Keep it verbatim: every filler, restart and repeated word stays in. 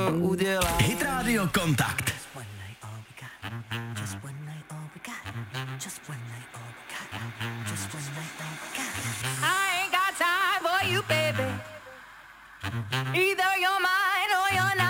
udělám. Hit Radio Kontakt. I ain't got time for you, baby. Either you're mine or you're not.